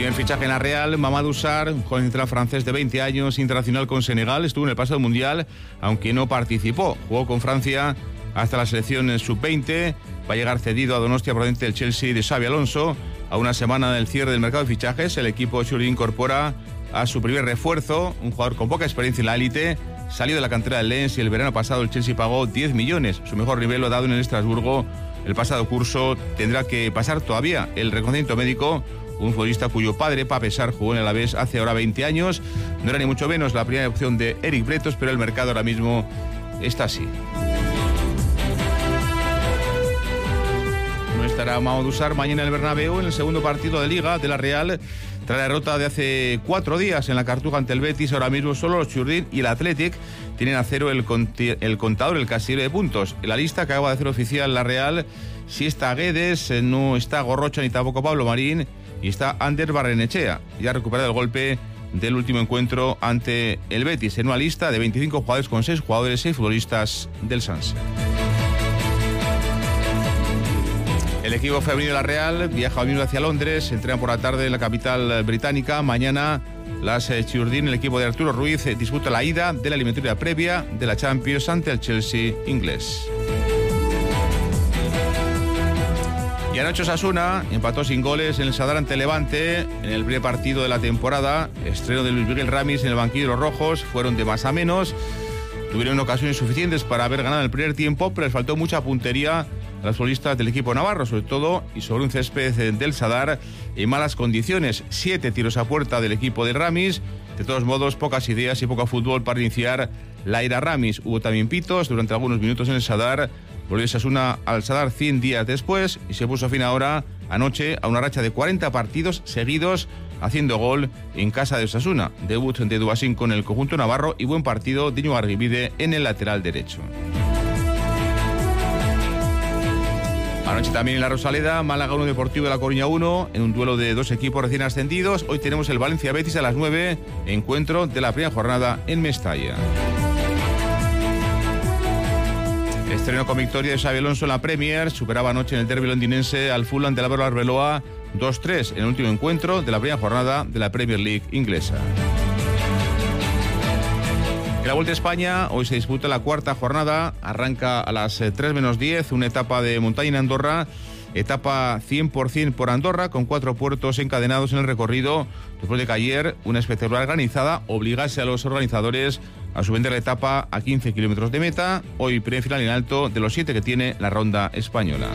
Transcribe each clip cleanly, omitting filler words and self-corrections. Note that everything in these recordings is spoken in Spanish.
Primer fichaje en la Real, Mamadou Sarr, joven central francés de 20 años, internacional con Senegal, estuvo en el pasado Mundial, aunque no participó. Jugó con Francia hasta la selección sub-20, va a llegar cedido a Donostia procedente del Chelsea de Xabi Alonso. A una semana del cierre del mercado de fichajes, el equipo Churi incorpora a su primer refuerzo, un jugador con poca experiencia en la élite, salió de la cantera del Lens y el verano pasado el Chelsea pagó 10 millones. Su mejor nivel lo ha dado en el Estrasburgo. El pasado curso tendrá que pasar todavía el reconocimiento médico. Un futbolista cuyo padre, Pape Sarr, jugó en el Alavés hace ahora 20 años. No era ni mucho menos la primera opción de Eric Bretos, pero el mercado ahora mismo está así. No estará Mamadou Sarr mañana en el Bernabéu en el segundo partido de Liga de la Real. Tras la derrota de hace 4 días en la Cartuja ante el Betis, ahora mismo solo los Churdin y el Athletic tienen a cero el contador, el casillero de puntos. En la lista que acaba de hacer oficial la Real, sí está Guedes, no está Gorrocha ni tampoco Pablo Marín, y está Ander Barrenechea, ya ha recuperado el golpe del último encuentro ante el Betis, en una lista de 25 jugadores con 6 jugadores, 6 futbolistas del Sanse. El equipo femenino de la Real viaja hoy mismo hacia Londres, entrenan por la tarde en la capital británica. Mañana las Churdin, el equipo de Arturo Ruiz, disputa la ida de la eliminatoria previa de la Champions ante el Chelsea inglés. Y anoche Osasuna empató sin goles en el Sadar ante Levante en el primer partido de la temporada. Estreno de Luis Miguel Ramis en el banquillo de los rojos, fueron de más a menos. Tuvieron ocasiones suficientes para haber ganado el primer tiempo, pero les faltó mucha puntería a los futbolistas del equipo navarro, sobre todo y sobre un césped del Sadar en malas condiciones. 7 tiros a puerta del equipo de Ramis. De todos modos, pocas ideas y poco fútbol para iniciar la era Ramis. Hubo también pitos durante algunos minutos en el Sadar. Volvió Osasuna al Sadar 100 días después y se puso fin ahora, anoche, a una racha de 40 partidos seguidos haciendo gol en casa de Osasuna. Debut de Dubasín con el conjunto navarro y buen partido de Íñigo Argibide en el lateral derecho. Anoche también en la Rosaleda, Málaga 1, Deportivo de La Coruña 1, en un duelo de 2 equipos recién ascendidos. Hoy tenemos el Valencia-Betis a las 9, encuentro de la primera jornada en Mestalla. Estreno con victoria de Xabi Alonso en la Premier, superaba anoche en el derbi londinense al Fulham de la Arbeloa 2-3 en el último encuentro de la primera jornada de la Premier League inglesa. En la Vuelta a España, hoy se disputa la cuarta jornada, arranca a las 3 menos 10, una etapa de montaña en Andorra, etapa 100% por Andorra, con 4 puertos encadenados en el recorrido, después de que ayer una espectacular organizada obligase a los organizadores a subvender la etapa a 15 kilómetros de meta. Hoy primer final en alto de los 7 que tiene la ronda española.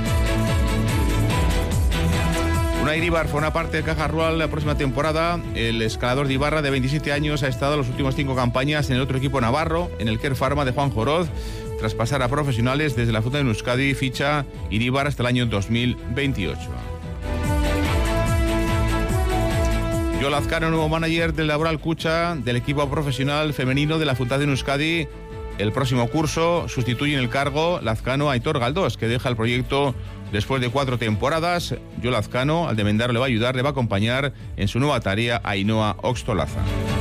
Unai Iríbar forma parte de Caja Rural la próxima temporada. El escalador de Ibarra, de 27 años, ha estado las últimas 5 campañas en el otro equipo navarro, en el Care Pharma de Juan Joroz. Tras pasar a profesionales desde la Funda de Euskadi, ficha Iríbar hasta el año 2028. Yo Lazcano, nuevo manager del Laboral Cucha, del equipo profesional femenino de la Fundación Euskadi. El próximo curso sustituye en el cargo Lazcano a Aitor Galdós, que deja el proyecto después de 4 temporadas. Yo Lazcano, al de Mendaro, le va a ayudar, le va a acompañar en su nueva tarea a Ainhoa Oxtolaza.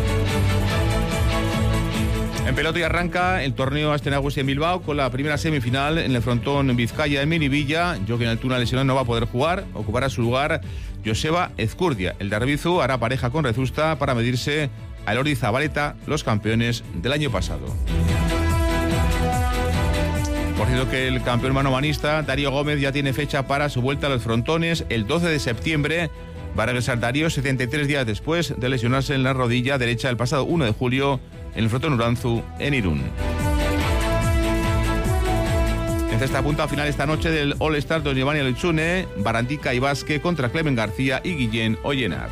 En pelota y arranca el torneo Astenagusi en Bilbao con la primera semifinal en el frontón Vizcaya en Miribilla. Jokin Altuna lesionado no va a poder jugar, ocupará su lugar Joseba Ezcurdia. El de Arbizu hará pareja con Rezusta para medirse a Elordi Zabaleta, los campeones del año pasado. Por cierto que el campeón manomanista Darío Gómez ya tiene fecha para su vuelta a los frontones el 12 de septiembre. Va a regresar Darío 73 días después de lesionarse en la rodilla derecha el pasado 1 de julio en el frontón Uranzu en Irún. En esta punta final esta noche del All-Star Don Giovanni Lechune, Barandica y Vázquez contra Clemen García y Guillén Ollenar.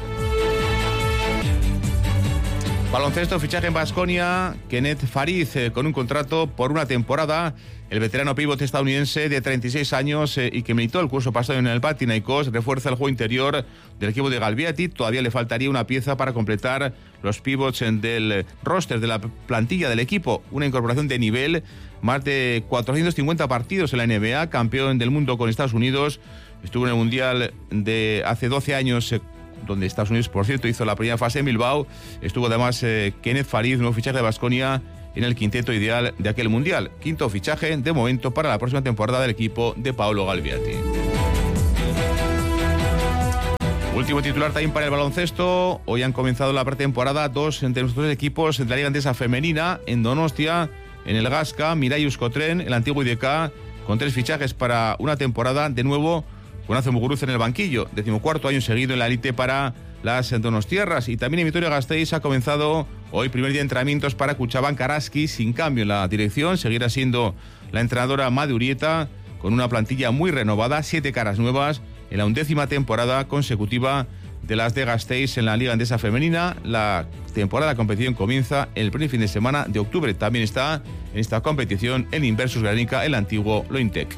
Baloncesto, fichaje en Baskonia, Kenneth Fariz con un contrato por una temporada. El veterano pívot estadounidense de 36 años y que militó el curso pasado en el Panathinaikos refuerza el juego interior del equipo de Galviati. Todavía le faltaría una pieza para completar los pivots del roster de la plantilla del equipo. Una incorporación de nivel, más de 450 partidos en la NBA, campeón del mundo con Estados Unidos. Estuvo en el Mundial de hace 12 años, donde Estados Unidos, por cierto, hizo la primera fase en Bilbao. Estuvo además Kenneth Fariz, nuevo fichaje de Baskonia, en el quinteto ideal de aquel Mundial. Quinto fichaje de momento para la próxima temporada del equipo de Paolo Galviati. Último titular también para el baloncesto. Hoy han comenzado la pretemporada dos entre nuestros equipos de la Liga Endesa Femenina en Donostia, en el Gasca, Mirai Euskotren, el antiguo IDK, con 3 fichajes para una temporada, de nuevo con Ace Muguruza en el banquillo, 14º año seguido en la élite para las donostiarras. Y también en Vitoria-Gasteiz ha comenzado hoy primer día de entrenamientos para Kutxabank Araski, sin cambio en la dirección, seguirá siendo la entrenadora Made Urieta, con una plantilla muy renovada, 7 caras nuevas en la 11ª temporada consecutiva de las de Gasteiz en la Liga Endesa Femenina. La temporada de competición comienza el primer fin de semana de octubre. También está en esta competición el Inversus Granica, el antiguo Lointec.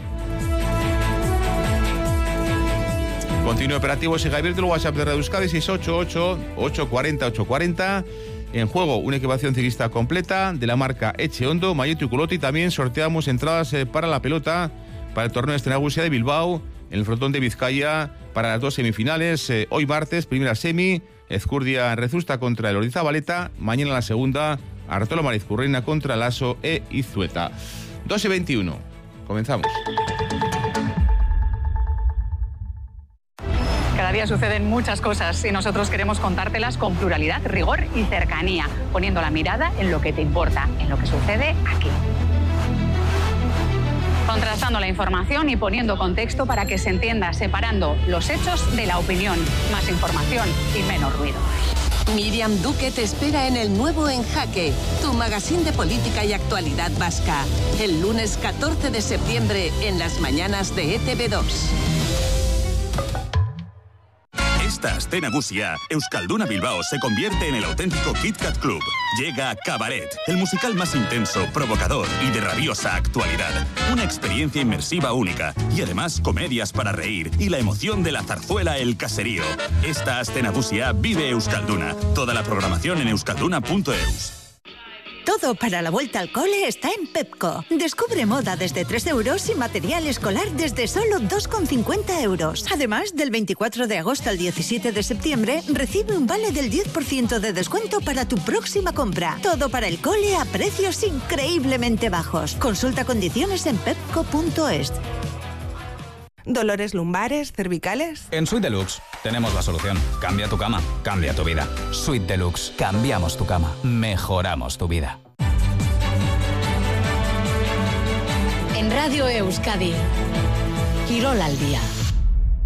Continúa operativo, sigue abierto el WhatsApp de Radio Euskadi 688-840-840. En juego, una equipación ciclista completa de la marca Echeondo, Mayotte y Culotti. También sorteamos entradas para la pelota para el torneo Estrenagusia de Bilbao, en el frontón de Vizcaya, para las 2 semifinales. Hoy martes, primera semi, Ezcurdia Rezusta contra el Ordizabalaeta. Mañana la segunda, Artolo Marizcurreina contra Lasso e Izueta. 12:21. Comenzamos. Cada día suceden muchas cosas y nosotros queremos contártelas con pluralidad, rigor y cercanía, poniendo la mirada en lo que te importa, en lo que sucede aquí. Contrastando la información y poniendo contexto para que se entienda, separando los hechos de la opinión. Más información y menos ruido. Miriam Duque te espera en el nuevo En Jaque, tu magazín de política y actualidad vasca, el lunes 14 de septiembre en las mañanas de ETV2. Esta aste nagusia, Euskalduna Bilbao se convierte en el auténtico Kit Kat Club. Llega Cabaret, el musical más intenso, provocador y de rabiosa actualidad. Una experiencia inmersiva única y además comedias para reír y la emoción de la zarzuela El Caserío. Esta aste nagusia vive Euskalduna. Toda la programación en euskalduna.eus. Todo para la vuelta al cole está en Pepco. Descubre moda desde 3 euros y material escolar desde solo 2,50 euros. Además, del 24 de agosto al 17 de septiembre, recibe un vale del 10% de descuento para tu próxima compra. Todo para el cole a precios increíblemente bajos. Consulta condiciones en pepco.es. ¿Dolores lumbares, cervicales? En Suite Deluxe tenemos la solución. Cambia tu cama, cambia tu vida. Suite Deluxe. Cambiamos tu cama. Mejoramos tu vida. En Radio Euskadi, Quirol al día.